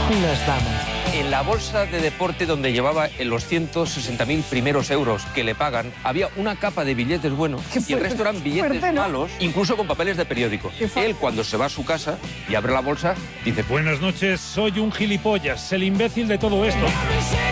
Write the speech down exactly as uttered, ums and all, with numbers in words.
Nos vamos. En la bolsa de deporte donde llevaba en los ciento sesenta mil primeros euros que le pagan, había una capa de billetes buenos y el resto eran billetes fuerte, ¿no? malos, incluso con papeles de periódico. Él, cuando se va a su casa y abre la bolsa, dice... Buenas noches, soy un gilipollas, el imbécil de todo esto.